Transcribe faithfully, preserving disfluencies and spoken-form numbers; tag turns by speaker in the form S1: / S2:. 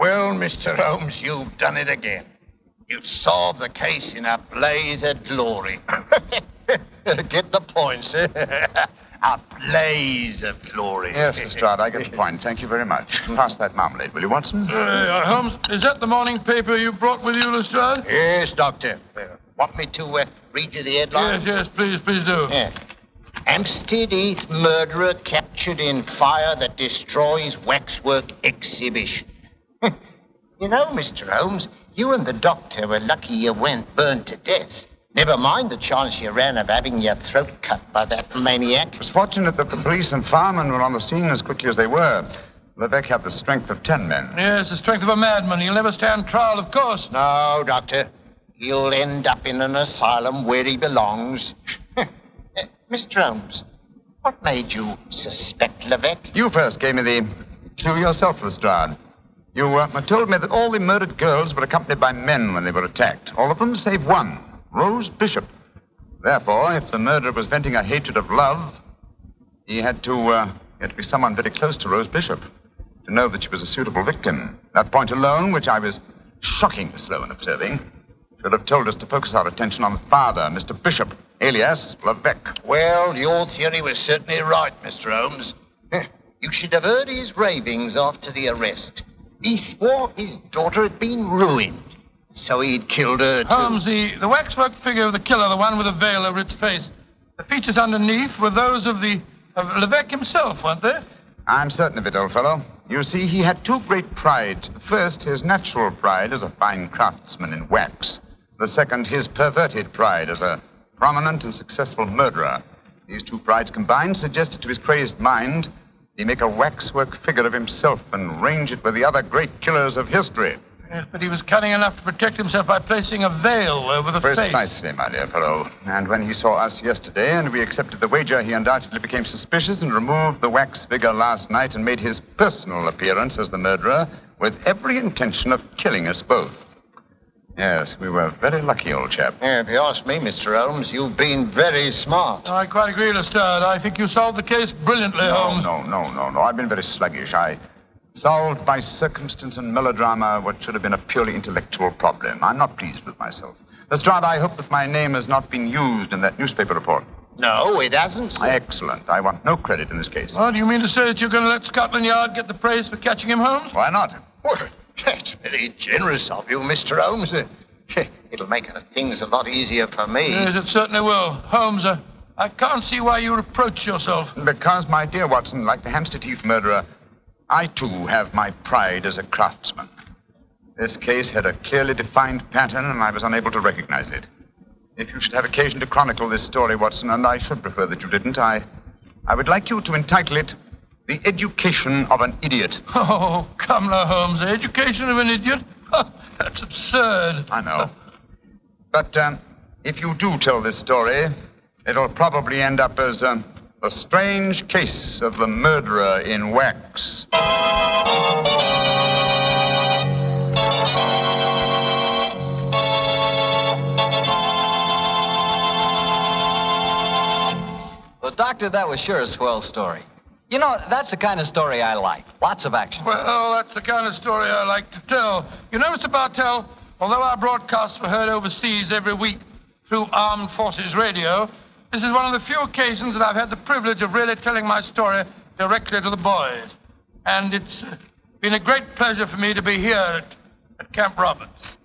S1: Well, Mister Holmes, you've done it again. You've solved the case in a blaze of glory. Get the point, sir. A blaze of glory.
S2: Yes, Lestrade, I get the point. Thank you very much. Pass that marmalade, will you, Watson?
S3: Uh, Holmes, is that the morning paper you brought with you, Lestrade?
S1: Yes, Doctor. Uh, want me to uh, read you the headlines?
S3: Yes, yes, please, please do.
S1: Yeah. Hampstead Heath murderer captured in fire that destroys waxwork exhibition. You know, Mister Holmes, you and the doctor were lucky you weren't burned to death. Never mind the chance you ran of having your throat cut by that maniac.
S2: It was fortunate that the police and firemen were on the scene as quickly as they were. Levesque had the strength of ten men.
S3: Yes, the strength of a madman. He'll never stand trial, of course.
S1: No, Doctor. He'll end up in an asylum where he belongs. uh, Mister Holmes, what made you suspect Levesque?
S2: You first gave me the clue yourself, Lestrade. You uh, told me that all the murdered girls were accompanied by men when they were attacked. All of them save one, Rose Bishop. Therefore, if the murderer was venting a hatred of love, he had to, uh, he had to be someone very close to Rose Bishop to know that she was a suitable victim. That point alone, which I was shockingly slow in observing, should have told us to focus our attention on the father, Mister Bishop, alias Levesque.
S1: Well, your theory was certainly right, Mister Holmes. You should have heard his ravings after the arrest. He swore his daughter had been ruined, so he'd killed her, too.
S3: Holmes, the, the waxwork figure of the killer, the one with a veil over its face, the features underneath were those of the of Levesque himself, weren't they?
S2: I'm certain of it, old fellow. You see, he had two great prides. The first, his natural pride as a fine craftsman in wax. The second, his perverted pride as a prominent and successful murderer. These two prides combined suggested to his crazed mind he make a waxwork figure of himself and range it with the other great killers of history.
S3: Yes, but he was cunning enough to protect himself by placing a veil over the
S2: Precisely,
S3: face.
S2: Precisely, my dear fellow. And when he saw us yesterday and we accepted the wager, he undoubtedly became suspicious and removed the wax figure last night and made his personal appearance as the murderer with every intention of killing us both. Yes, we were very lucky, old chap.
S1: Yeah, if you ask me, Mister Holmes, you've been very smart.
S3: I quite agree, Lestrade. I think you solved the case brilliantly,
S2: no,
S3: Holmes.
S2: No, no, no, no. I've been very sluggish. I solved by circumstance and melodrama what should have been a purely intellectual problem. I'm not pleased with myself. Lestrade, I hope that my name has not been used in that newspaper report.
S1: No, it hasn't, sir.
S2: Excellent. I want no credit in this case.
S3: Oh, do you mean to say that you're going to let Scotland Yard get the praise for catching him, Holmes?
S2: Why not?
S1: Well, that's very generous of you, Mister Holmes. Uh, It'll make things a lot easier for me.
S3: Yes, it certainly will. Holmes, uh, I can't see why you reproach yourself.
S2: Because, my dear Watson, like the Hampstead Heath murderer, I, too, have my pride as a craftsman. This case had a clearly defined pattern, and I was unable to recognize it. If you should have occasion to chronicle this story, Watson, and I should prefer that you didn't, I, I would like you to entitle it The Education of an Idiot.
S3: Oh, come now, Holmes. The education of an idiot? That's absurd.
S2: I know. But um, if you do tell this story, it'll probably end up as um, The Strange Case of the Murderer in Wax.
S4: Well, Doctor, that was sure a swell story. You know, that's the kind of story I like. Lots of action.
S3: Well, that's the kind of story I like to tell. You know, Mister Bartell, although our broadcasts were heard overseas every week through Armed Forces Radio, this is one of the few occasions that I've had the privilege of really telling my story directly to the boys. And it's uh, been a great pleasure for me to be here at, at Camp Roberts.